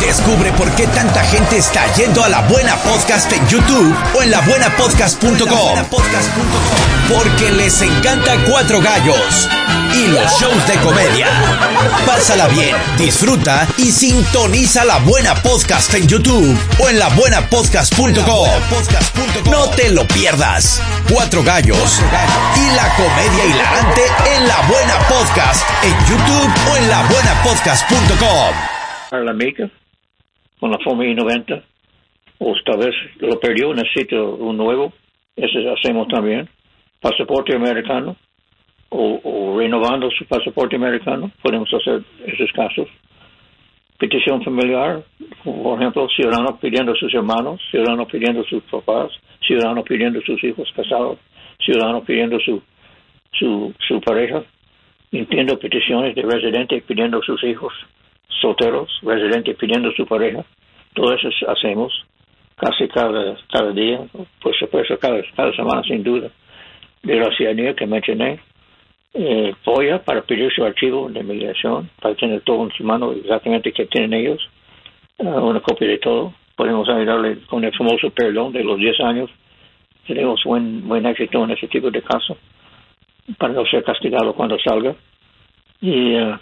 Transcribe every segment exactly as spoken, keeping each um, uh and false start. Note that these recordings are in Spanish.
Descubre por qué tanta gente está yendo a La Buena Podcast en YouTube o en la buena podcast punto com. Porque les encanta Cuatro Gallos y los shows de comedia. Pásala bien, disfruta y sintoniza La Buena Podcast en YouTube o en la buena podcast punto com. No te lo pierdas. Cuatro Gallos y la comedia hilarante en La Buena Podcast en YouTube o en la buena podcast punto com. Para la mica con la F I noventa, o tal vez lo perdió, necesita un nuevo, eso hacemos también. Pasaporte americano, o, o renovando su pasaporte americano, podemos hacer esos casos. Petición familiar, por ejemplo, ciudadano pidiendo a sus hermanos, ciudadano pidiendo a sus papás, ciudadano pidiendo a sus hijos casados, ciudadano pidiendo a su, su, su pareja. Entiendo peticiones de residentes pidiendo a sus hijos solteros, residentes pidiendo a su pareja. Todo eso hacemos casi cada, cada día, por supuesto cada, cada semana sin duda. De la ciudadanía que mencioné, eh, P O I A para pedir su archivo de inmigración, para tener todo en su mano exactamente que tienen ellos, uh, una copia de todo. Podemos ayudarle con el famoso perdón de los diez años. Tenemos buen, buen éxito en ese tipo de casos, para no ser castigado cuando salga. Y, uh,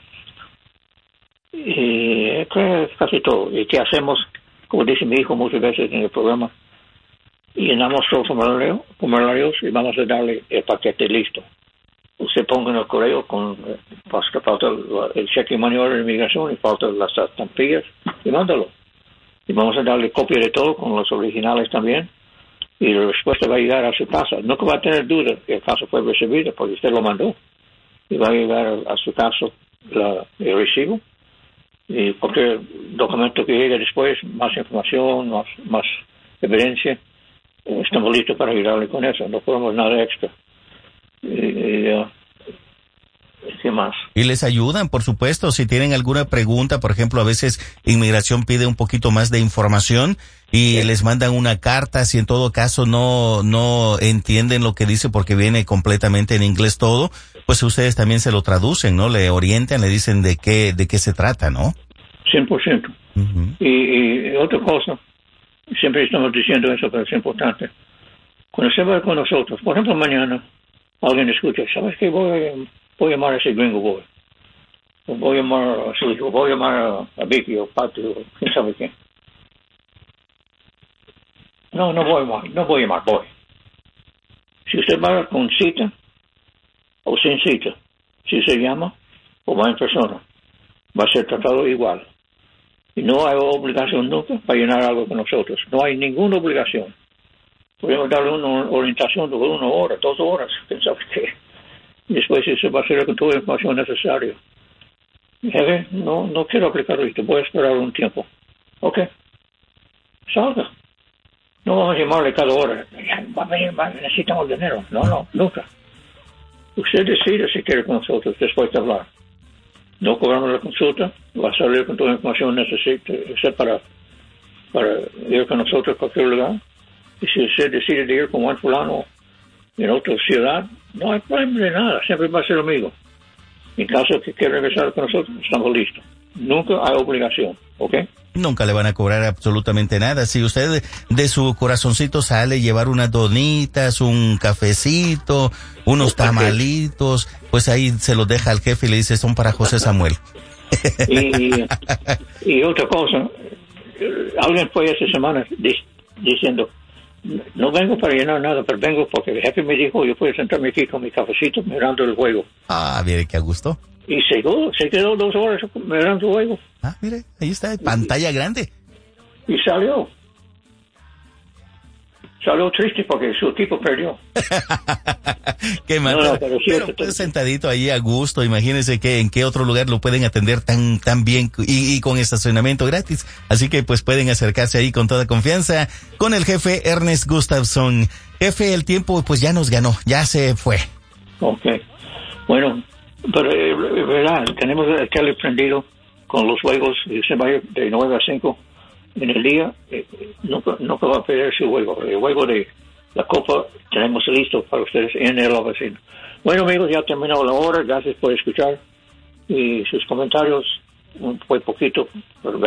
y creo que casi todo. ¿Y qué hacemos? Como dice mi hijo muchas veces en el programa, llenamos todos los formularios, formularios y vamos a darle el paquete listo. Usted ponga en el correo con falta, falta el cheque manual de inmigración y falta las estampillas y mándalo. Y vamos a darle copia de todo con los originales también. Y la respuesta va a llegar a su casa. Nunca va a tener duda que el caso fue recibido porque usted lo mandó. Y va a llegar a, a su caso la, el recibo. Y cualquier documento que llegue después, más información, más, más evidencia, estamos listos para ayudarle con eso. No podemos nada extra. Y, y, uh, ¿qué más? Y les ayudan, por supuesto, si tienen alguna pregunta. Por ejemplo, a veces inmigración pide un poquito más de información y sí, les mandan una carta. Si en todo caso no no entienden lo que dice porque viene completamente en inglés todo, pues ustedes también se lo traducen, ¿no? Le orientan, le dicen de qué de qué se trata, ¿no? cien por ciento. Uh-huh. Y, y otra cosa, siempre estamos diciendo eso, pero es importante. Cuando se va con nosotros, por ejemplo, mañana, alguien escucha, ¿sabes qué? Voy, voy a llamar a ese gringo, voy. Voy a llamar a su hijo, voy a llamar a, a Vicky o Pati o quién sabe quién. No, no voy a llamar, no voy a llamar, voy. Si usted va con cita o sin cita, si se llama o va en persona, va a ser tratado igual. Y no hay obligación nunca para llenar algo con nosotros. No hay ninguna obligación. Podemos darle una orientación de una hora, dos horas, quién sabe qué. Y después se va a hacer con toda la información necesaria. Jefe, no, no quiero aplicar esto, voy a esperar un tiempo. Ok, salga. No vamos a llamarle cada hora. Va a venir, va, necesitamos dinero. No, no, nunca. Usted decide si quiere con nosotros después de hablar. No cobramos la consulta, va a salir con toda la información necesaria para, para ir con nosotros a cualquier lugar. Y si usted decide de ir con Juan fulano en otra ciudad, no hay problema de nada, siempre va a ser lo mismo. En caso de que quiera regresar con nosotros, estamos listos. Nunca hay obligación, ¿ok? Nunca le van a cobrar absolutamente nada. Si usted de su corazoncito sale llevar unas donitas, un cafecito, unos tamalitos, pues ahí se los deja al jefe y le dice, son para José Samuel. Y, y otra cosa, alguien fue esta semana diciendo, no vengo para llenar nada, pero vengo porque el jefe me dijo, yo puedo sentarme aquí con mi cafecito mirando el juego. Ah, mire, qué a gusto. Y se quedó, se quedó dos horas mirando el juego. Ah, mire, ahí está, pantalla grande. Y salió. Salió triste porque su equipo perdió. Qué mal. No, no, pero, pero pues, sentadito ahí a gusto, imagínese que en qué otro lugar lo pueden atender tan tan bien y, y con estacionamiento gratis. Así que pues pueden acercarse ahí con toda confianza con el jefe Ernest Gustafson. Jefe, el tiempo pues ya nos ganó, ya se fue. Ok. Bueno, pero eh, verdad, tenemos el tele prendido con los juegos y se va a ir de nueve a cinco en el día. Eh, nunca, nunca va a perder su juego. El juego de la Copa tenemos listo para ustedes en el oficina. Bueno, amigos, ya terminó la hora. Gracias por escuchar y sus comentarios. Fue poquito, pero